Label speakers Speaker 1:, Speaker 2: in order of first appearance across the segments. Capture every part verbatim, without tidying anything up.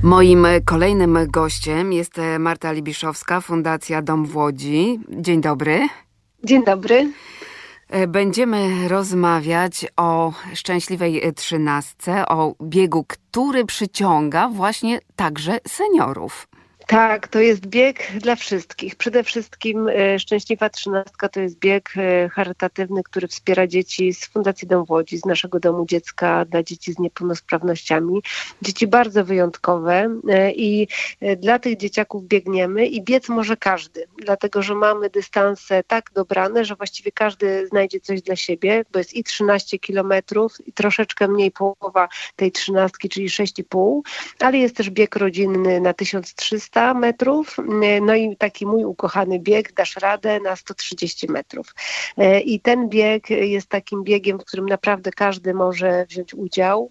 Speaker 1: Moim kolejnym gościem jest Marta Libiszowska, Fundacja Dom w Łodzi. Dzień dobry.
Speaker 2: Dzień dobry.
Speaker 1: Będziemy rozmawiać o szczęśliwej trzynastce, o biegu, który przyciąga właśnie także seniorów.
Speaker 2: Tak, to jest bieg dla wszystkich. Przede wszystkim e, Szczęśliwa Trzynastka to jest bieg e, charytatywny, który wspiera dzieci z Fundacji Dom w Łodzi, z naszego domu dziecka dla dzieci z niepełnosprawnościami. Dzieci bardzo wyjątkowe e, i e, dla tych dzieciaków biegniemy i biec może każdy, dlatego że mamy dystanse tak dobrane, że właściwie każdy znajdzie coś dla siebie, bo jest i trzynaście kilometrów i troszeczkę mniej połowa tej trzynastki, czyli sześć i pół, ale jest też bieg rodzinny na tysiąc trzysta metrów, no i taki mój ukochany bieg Dasz radę na sto trzydzieści metrów. I ten bieg jest takim biegiem, w którym naprawdę każdy może wziąć udział,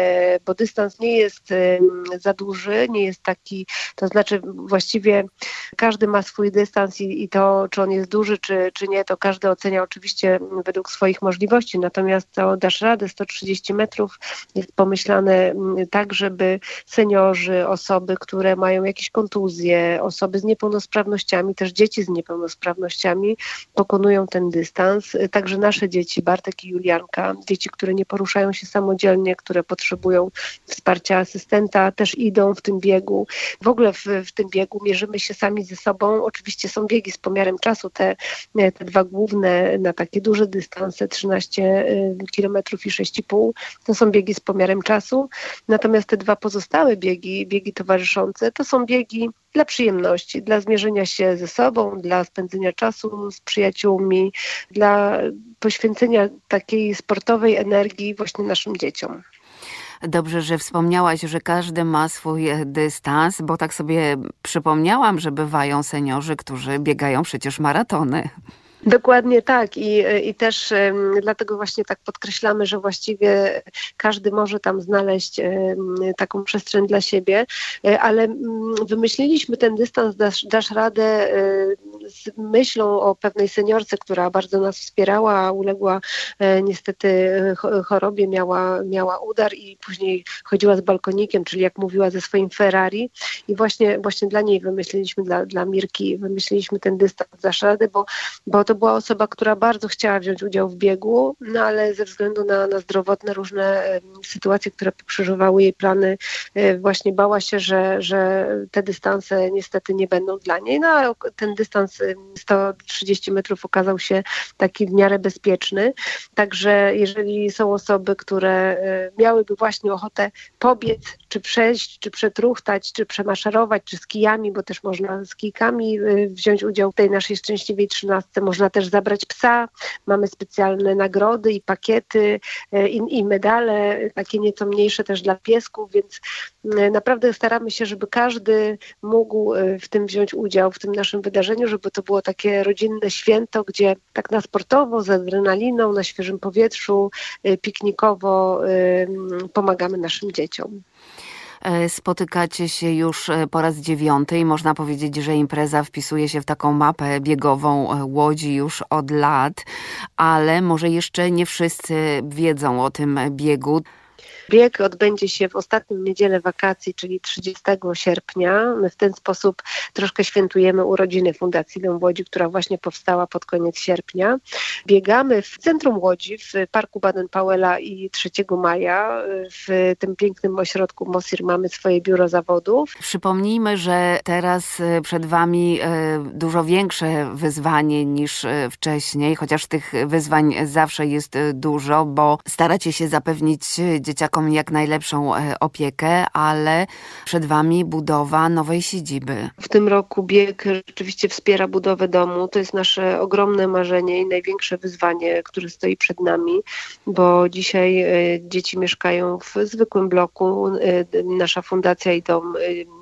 Speaker 2: bo dystans nie jest za duży, nie jest taki, to znaczy właściwie każdy ma swój dystans i, i to, czy on jest duży, czy, czy nie, to każdy ocenia oczywiście według swoich możliwości, natomiast to Dasz radę sto trzydzieści metrów jest pomyślane tak, żeby seniorzy, osoby, które mają jakieś kontuzje, osoby z niepełnosprawnościami, też dzieci z niepełnosprawnościami pokonują ten dystans. Także nasze dzieci, Bartek i Julianka, dzieci, które nie poruszają się samodzielnie, które potrzebują wsparcia asystenta, też idą w tym biegu. W ogóle w, w tym biegu mierzymy się sami ze sobą. Oczywiście są biegi z pomiarem czasu, te, te dwa główne na takie duże dystanse, trzynaście kilometrów i sześć i pół, to są biegi z pomiarem czasu. Natomiast te dwa pozostałe biegi, biegi towarzyszące, to są biegi dla przyjemności, dla zmierzenia się ze sobą, dla spędzenia czasu z przyjaciółmi, dla poświęcenia takiej sportowej energii właśnie naszym dzieciom.
Speaker 1: Dobrze, że wspomniałaś, że każdy ma swój dystans, bo tak sobie przypomniałam, że bywają seniorzy, którzy biegają przecież maratony.
Speaker 2: Dokładnie tak i, i też um, dlatego właśnie tak podkreślamy, że właściwie każdy może tam znaleźć um, taką przestrzeń dla siebie, ale um, wymyśliliśmy ten dystans Dasz, dasz radę um, z myślą o pewnej seniorce, która bardzo nas wspierała, uległa um, niestety chorobie, miała, miała udar i później chodziła z balkonikiem, czyli jak mówiła ze swoim Ferrari i właśnie, właśnie dla niej wymyśliliśmy, dla, dla Mirki wymyśliliśmy ten dystans Dasz radę, bo, bo to była osoba, która bardzo chciała wziąć udział w biegu, no ale ze względu na, na zdrowotne różne e, sytuacje, które pokrzyżowały jej plany, e, właśnie bała się, że, że te dystanse niestety nie będą dla niej. No a ten dystans e, sto trzydzieści metrów okazał się taki w miarę bezpieczny. Także jeżeli są osoby, które e, miałyby właśnie ochotę pobiec, czy przejść, czy przetruchtać, czy przemaszerować, czy z kijami, bo też można z kijkami e, wziąć udział w tej naszej szczęśliwej trzynastce, można też zabrać psa, mamy specjalne nagrody i pakiety i, i medale, takie nieco mniejsze też dla piesków, więc naprawdę staramy się, żeby każdy mógł w tym wziąć udział, w tym naszym wydarzeniu, żeby to było takie rodzinne święto, gdzie tak na sportowo, z adrenaliną, na świeżym powietrzu, piknikowo pomagamy naszym dzieciom.
Speaker 1: Spotykacie się już po raz dziewiąty i można powiedzieć, że impreza wpisuje się w taką mapę biegową Łodzi już od lat, ale może jeszcze nie wszyscy wiedzą o tym biegu.
Speaker 2: Bieg odbędzie się w ostatnią niedzielę wakacji, czyli trzydziestego sierpnia. My w ten sposób troszkę świętujemy urodziny Fundacji Dom w Łodzi, która właśnie powstała pod koniec sierpnia. Biegamy w centrum Łodzi, w Parku Baden-Powella i trzeciego maja. W tym pięknym ośrodku Mosir mamy swoje biuro zawodów.
Speaker 1: Przypomnijmy, że teraz przed Wami dużo większe wyzwanie niż wcześniej, chociaż tych wyzwań zawsze jest dużo, bo staracie się zapewnić dzieciakom jak najlepszą opiekę, ale przed Wami budowa nowej siedziby.
Speaker 2: W tym roku bieg rzeczywiście wspiera budowę domu. To jest nasze ogromne marzenie i największe wyzwanie, które stoi przed nami, bo dzisiaj dzieci mieszkają w zwykłym bloku. Nasza fundacja i dom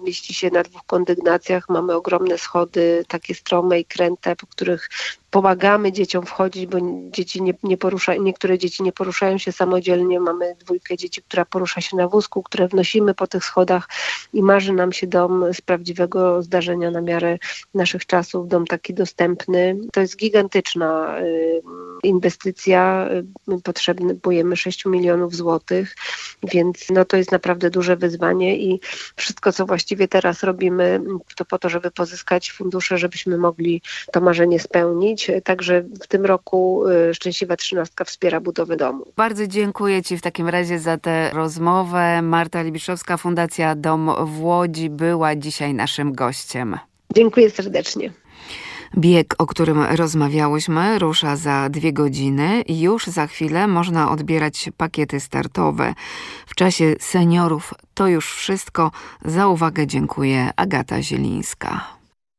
Speaker 2: mieści się na dwóch kondygnacjach. Mamy ogromne schody, takie strome i kręte, po których pomagamy dzieciom wchodzić, bo dzieci nie, nie poruszają, niektóre dzieci nie poruszają się samodzielnie. Mamy dwójkę dzieci, która porusza się na wózku, które wnosimy po tych schodach i marzy nam się dom z prawdziwego zdarzenia na miarę naszych czasów, dom taki dostępny. To jest gigantyczna y, inwestycja, y, potrzebujemy sześć milionów złotych, więc no, to jest naprawdę duże wyzwanie i wszystko, co właściwie teraz robimy, to po to, żeby pozyskać fundusze, żebyśmy mogli to marzenie spełnić. Także w tym roku Szczęśliwa Trzynastka wspiera budowę domu.
Speaker 1: Bardzo dziękuję Ci w takim razie za tę rozmowę. Marta Libiszowska, Fundacja Dom w Łodzi była dzisiaj naszym gościem.
Speaker 2: Dziękuję serdecznie.
Speaker 1: Bieg, o którym rozmawiałyśmy, rusza za dwie godziny i już za chwilę można odbierać pakiety startowe. W czasie seniorów to już wszystko. Za uwagę dziękuję Agata Zielińska.